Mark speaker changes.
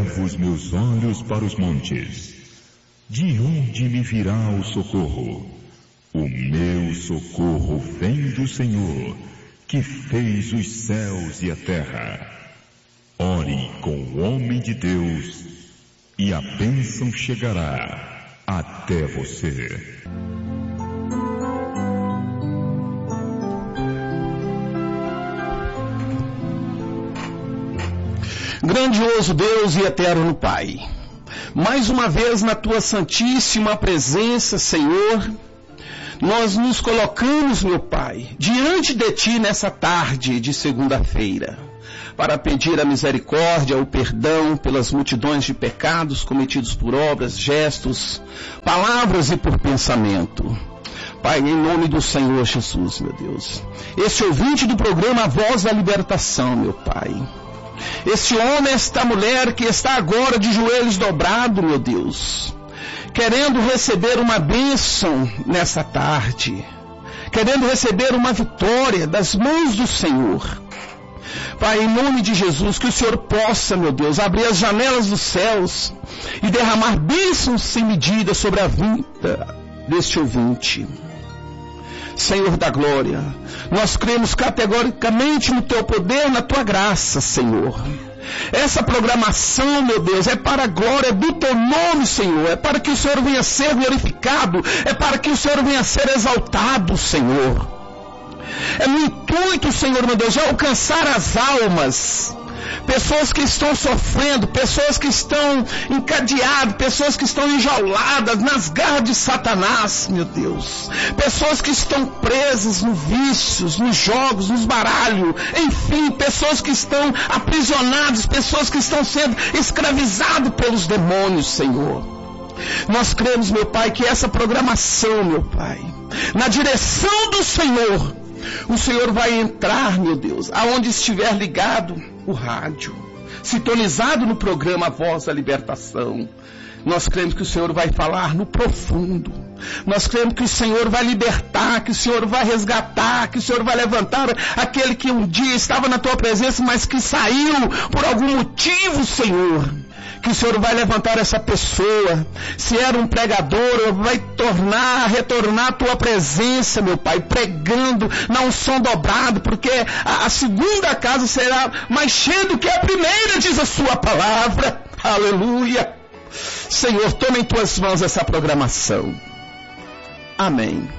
Speaker 1: Elevo os meus olhos para os montes. De onde me virá o socorro? O meu socorro vem do Senhor, que fez os céus e a terra. Ore com o homem de Deus, e a bênção chegará até você.
Speaker 2: Grandioso Deus e eterno Pai, mais uma vez na Tua santíssima presença, Senhor, nós nos colocamos, meu Pai, diante de Ti nessa tarde de segunda-feira, para pedir a misericórdia, o perdão pelas multidões de pecados cometidos por obras, gestos, palavras e por pensamento. Pai, em nome do Senhor Jesus, meu Deus, esse ouvinte do programa A Voz da Libertação, meu Pai, esse homem, esta mulher que está agora de joelhos dobrados, meu Deus, querendo receber uma bênção nessa tarde, querendo receber uma vitória das mãos do Senhor. Pai, em nome de Jesus, que o Senhor possa, meu Deus, abrir as janelas dos céus e derramar bênçãos sem medida sobre a vida deste ouvinte. Senhor da glória, nós cremos categoricamente no Teu poder, na Tua graça, Senhor. Essa programação, meu Deus, é para a glória do Teu nome, Senhor. É para que o Senhor venha ser glorificado, é para que o Senhor venha ser exaltado, Senhor. É no intuito, Senhor, meu Deus, de alcançar as almas. Pessoas que estão sofrendo, pessoas que estão encadeadas, pessoas que estão enjauladas nas garras de Satanás, meu Deus. Pessoas que estão presas nos vícios, nos jogos, nos baralhos. Enfim, pessoas que estão aprisionadas, pessoas que estão sendo escravizadas pelos demônios, Senhor. Nós cremos, meu Pai, que essa programação, meu Pai, na direção do Senhor, o Senhor vai entrar, meu Deus, aonde estiver ligado o rádio, sintonizado no programa A Voz da Libertação. Nós cremos que o Senhor vai falar no profundo. Nós cremos que o Senhor vai libertar, que o Senhor vai resgatar, que o Senhor vai levantar aquele que um dia estava na Tua presença, mas que saiu por algum motivo, Senhor. Que o Senhor vai levantar essa pessoa. Se era um pregador, vai retornar a Tua presença, meu Pai, pregando na unção dobrado, porque a segunda casa será mais cheia do que a primeira, diz a Sua palavra. Aleluia. Senhor, toma em Tuas mãos essa programação. Amém.